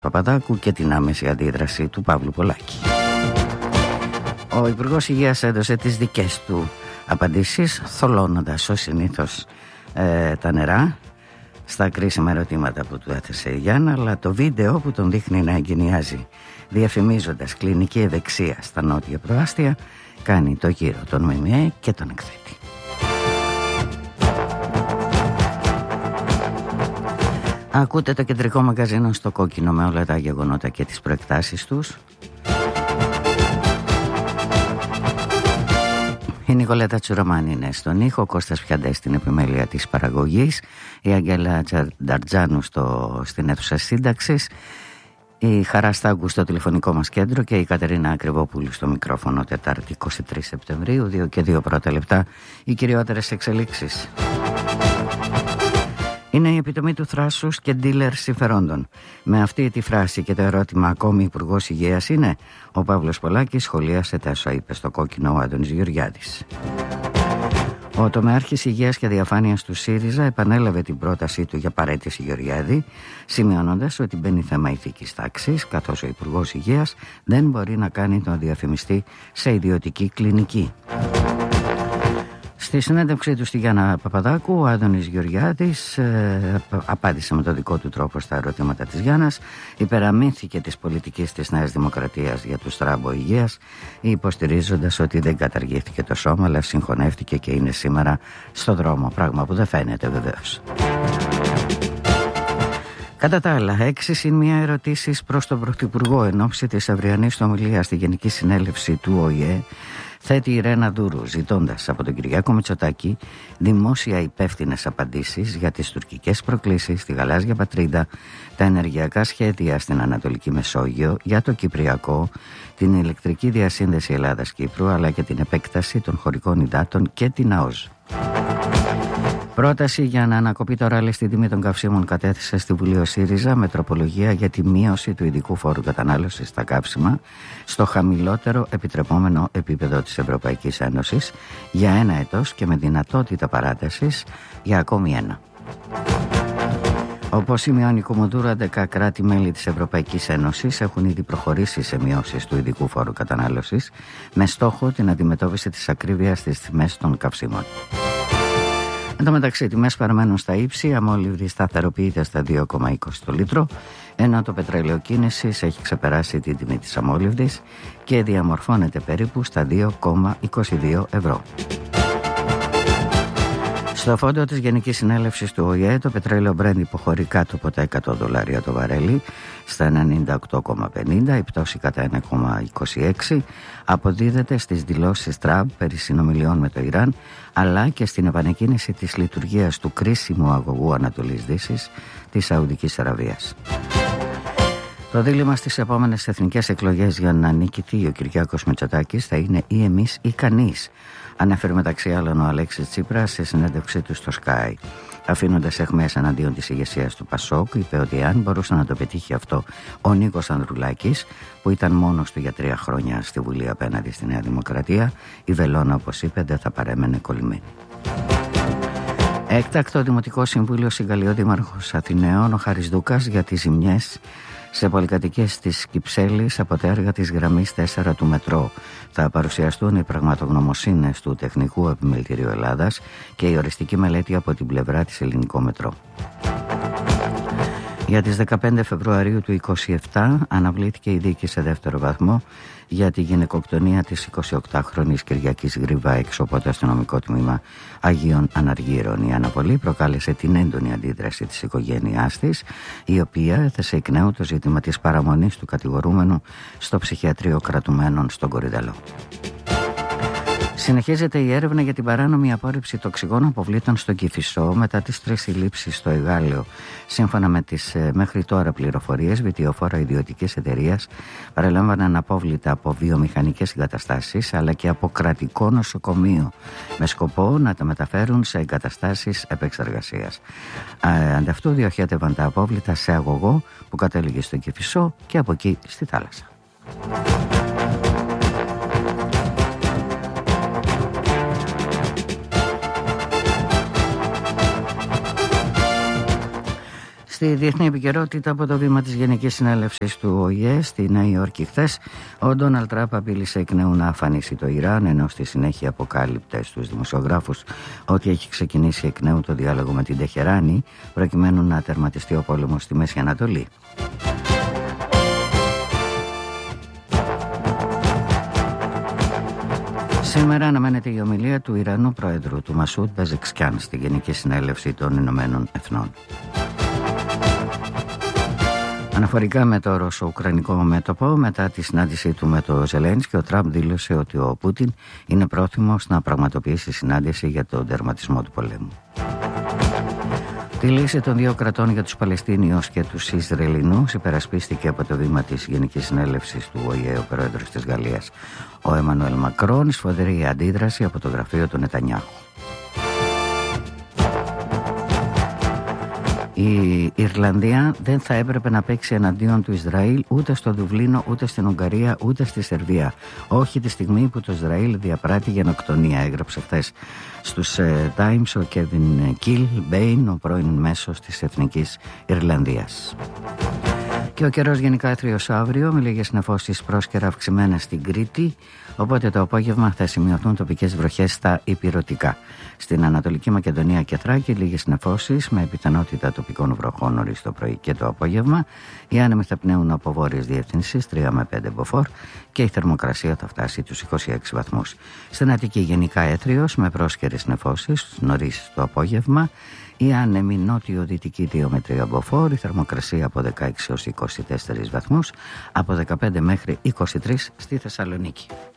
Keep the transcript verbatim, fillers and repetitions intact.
Παπαδάκου και την άμεση αντίδραση του Παύλου Πολάκη. Ο Υπουργός Υγείας έδωσε τις δικές του απαντήσεις, θολώνοντας ως συνήθως ε, τα νερά στα κρίσιμα ερωτήματα που του έθεσε η Γιάννα, αλλά το βίντεο που τον δείχνει να εγκαινιάζει διαφημίζοντας κλινική ευεξία στα νότια προάστια κάνει το γύρο των ΜΜΕ και τον εκθέτει. Ακούτε το κεντρικό μαγκαζίνο στο Κόκκινο με όλα τα γεγονότα και τις προεκτάσεις τους. Η Νικολέτα Τσουραμάνη είναι στον ήχο, ο Κώστας Πιαντές στην επιμέλεια της παραγωγής, η Αγγέλα Νταρτζάνου στο, στην αίθουσα σύνταξης, η Χαρά Στάγκου στο τηλεφωνικό μας κέντρο και η Κατερίνα Ακριβόπουλου στο μικρόφωνο. Τετάρτη είκοσι τρεις Σεπτεμβρίου, δύο και δύο πρώτα λεπτά, οι κυριότερες εξελίξεις. Είναι η επιτομή του θράσους και ντίλερ συμφερόντων. Με αυτή τη φράση και το ερώτημα ακόμη Υπουργός Υγείας είναι, ο Παύλος Πολάκης σχολίασε τα όσα είπε στο Κόκκινο ο Άδωνης Γεωργιάδης. Ο τομεάρχης Υγείας και Διαφάνειας του ΣΥΡΙΖΑ επανέλαβε την πρότασή του για παραίτηση Γεωργιάδη, σημειώνοντας ότι μπαίνει θέμα ηθικής τάξης, καθώς ο Υπουργός Υγείας δεν μπορεί να κάνει τον διαφημιστή σε ιδιωτική κλινική. Στη συνέντευξή του στη Γιάννα Παπαδάκου, ο Άδωνης Γεωργιάδης ε, απάντησε με το δικό του τρόπο στα ερωτήματα της Γιάννας, υπεραμείνθηκε της πολιτικής της Νέας Δημοκρατίας για του Στράμπο Υγείας, υποστηρίζοντας ότι δεν καταργήθηκε το σώμα, αλλά συγχωνεύτηκε και είναι σήμερα στο δρόμο, πράγμα που δεν φαίνεται βεβαίως. Κατά τα άλλα, έξι συν μία ερωτήσεις προς τον Πρωθυπουργό εν ώψη της αυριανής του ομιλίας στη Γενική Συνέλευση του ΟΗΕ, θέτει η Ρένα Δούρου, ζητώντας από τον Κυριάκο Μητσοτάκη δημόσια υπεύθυνες απαντήσεις για τις τουρκικές προκλήσεις στη γαλάζια πατρίδα, τα ενεργειακά σχέδια στην Ανατολική Μεσόγειο, για το Κυπριακό, την ηλεκτρική διασύνδεση Ελλάδας-Κύπρου, αλλά και την επέκταση των χωρικών υδάτων και την ΑΟΖ. Πρόταση για να ανακοπεί το ράλι στην τιμή των καυσίμων κατέθεσε στη Βουλή ο ΣΥΡΙΖΑ με τροπολογία για τη μείωση του ειδικού φόρου κατανάλωσης στα καύσιμα στο χαμηλότερο επιτρεπόμενο επίπεδο της Ευρωπαϊκής Ένωσης για ένα έτος και με δυνατότητα παράτασης για ακόμη ένα. Όπως σημειώνει η Κουμουντούρα, έντεκα κράτη-μέλη της Ευρωπαϊκής Ένωσης έχουν ήδη προχωρήσει σε μειώσεις του ειδικού φόρου κατανάλωσης με στόχο την αντιμετώπιση της ακρίβειας στις τιμές των καυσίμων. Εν τω μεταξύ, οι τιμές παραμένουν στα ύψη, η αμόλυβδη σταθεροποιείται στα δύο κόμμα είκοσι το λίτρο, ενώ το πετρέλαιο κίνησης έχει ξεπεράσει την τιμή της αμόλυβδης και διαμορφώνεται περίπου στα δύο κόμμα είκοσι δύο ευρώ. Στο φόντο της Γενικής Συνέλευσης του ΟΗΕ, το πετρέλαιο Brent υποχωρεί κάτω από τα εκατό δολάρια το βαρέλι στα ενενήντα οκτώ κόμμα πενήντα, η πτώση κατά ένα κόμμα είκοσι έξι αποδίδεται στις δηλώσεις Τραμπ περί συνομιλιών με το Ιράν, αλλά και στην επανεκκίνηση της λειτουργίας του κρίσιμου αγωγού Ανατολής Δύσης της Σαουδικής Αραβίας. Το δίλημμα στις επόμενες εθνικές εκλογές για να νικηθεί ο Κυριάκος Μητσοτάκης θα είναι ή εμείς ή κανείς, ανέφερε μεταξύ άλλων ο Αλέξης Τσίπρας σε συνέντευξή του στο Sky. Αφήνοντας αιχμές εναντίον της ηγεσίας του Πασόκ, είπε ότι αν μπορούσε να το πετύχει αυτό ο Νίκος Ανδρουλάκης, που ήταν μόνος του για τρία χρόνια στη Βουλή απέναντι στη Νέα Δημοκρατία, η βελόνα, όπως είπε, δεν θα παρέμενε κολλημένη. Έκτακτο Δημοτικό Συμβούλιο Συγκαλιόδημαρχος Αθηναίων, ο Χάρης Δούκας, για τις ζημιές σε πολυκατοικίες της Κυψέλης από τα έργα της γραμμής τέσσερα του μετρό. Θα παρουσιαστούν οι πραγματογνωμοσύνες του Τεχνικού Επιμελητηρίου Ελλάδας και η οριστική μελέτη από την πλευρά της Ελληνικό Μετρό. Για τις δεκαπέντε Φεβρουαρίου του είκοσι επτά αναβλήθηκε η δίκη σε δεύτερο βαθμό για τη γυναικοκτονία της εικοσιοκτάχρονης Κυριακής Γρήβα έξω από το αστυνομικό τμήμα Αγίων Αναργύρων. Η αναβολή προκάλεσε την έντονη αντίδραση της οικογένειάς της, η οποία έθεσε εκ νέου το ζήτημα της παραμονής του κατηγορούμενου στο ψυχιατρίο κρατουμένων στον Κορυδαλό. Συνεχίζεται η έρευνα για την παράνομη απόρριψη τοξικών αποβλήτων στο Κηφισό μετά τις τρεις συλλήψεις στο Εγάλεο. Σύμφωνα με τις ε, μέχρι τώρα πληροφορίες, βιτιοφόρα ιδιωτικής εταιρείας παρελάμβαναν απόβλητα από βιομηχανικές εγκαταστάσεις αλλά και από κρατικό νοσοκομείο με σκοπό να τα μεταφέρουν σε εγκαταστάσεις επεξεργασίας. Ε, ανταυτού διοχέτευαν τα απόβλητα σε αγωγό που κατέληγε στο Κηφισό και από εκεί στη θάλασσα. Στη διεθνή επικαιρότητα, από το βήμα της Γενικής Συνέλευσης του Ο Η Ε στη Νέα Υόρκη χθες, ο Ντόναλντ Τραμπ απείλησε εκ νέου να αφανίσει το Ιράν, ενώ στη συνέχεια αποκάλυπτε στους δημοσιογράφους ότι έχει ξεκινήσει εκ νέου το διάλογο με την Τεχεράνη, προκειμένου να τερματιστεί ο πόλεμος στη Μέση Ανατολή. Σήμερα αναμένεται η ομιλία του Ιρανού Πρόεδρου, του Μασούντ Πεζεξκιάν, στη Γενική Συνέλευση των Ηνωμένων Εθνών. Αναφορικά με το ρωσο-ουκρανικό μέτωπο, μετά τη συνάντησή του με το Ζελένσκι, ο Τραμπ δήλωσε ότι ο Πούτιν είναι πρόθυμος να πραγματοποιήσει συνάντηση για τον τερματισμό του πολέμου. Τη λύση των δύο κρατών για τους Παλαιστίνιους και τους Ισραηλινούς υπερασπίστηκε από το βήμα της Γενικής Συνέλευσης του Ο Η Ε ο πρόεδρος της Γαλλίας, ο Εμμανουέλ Μακρόν, σφοδρή αντίδραση από το γραφείο του Νετανιάχου. Η Ιρλανδία δεν θα έπρεπε να παίξει εναντίον του Ισραήλ ούτε στο Δουβλίνο, ούτε στην Ουγγαρία, ούτε στη Σερβία. Όχι τη στιγμή που το Ισραήλ διαπράττει γενοκτονία, έγραψε χθες στους ε, Times ο Κέβιν Κιλ Μπέιν, ο πρώην μέσος της Εθνικής Ιρλανδίας. Και ο καιρός γενικά έθριος αύριο, με λίγες νεφώσεις πρόσκαιρα αυξημένες στην Κρήτη, οπότε το απόγευμα θα σημειωθούν τοπικές βροχές στα ηπειρωτικά. Στην Ανατολική Μακεδονία και Θράκη λίγες νεφώσεις με πιθανότητα τοπικών βροχών νωρίς το πρωί και το απόγευμα. Οι άνεμοι θα πνέουν από βόρειες διευθύνσεις τρία με πέντε μποφόρ και η θερμοκρασία θα φτάσει τους είκοσι έξι βαθμούς. Στην Αττική γενικά έθριος με πρόσκαιρες νεφώσεις νωρίς το απόγευμα. Η άνεμη νότιο-δυτική δύο με τρία μποφόρ, η θερμοκρασία από δεκαέξι έως είκοσι τέσσερις βαθμούς, από δεκαπέντε μέχρι είκοσι τρεις στη Θεσσαλονίκη.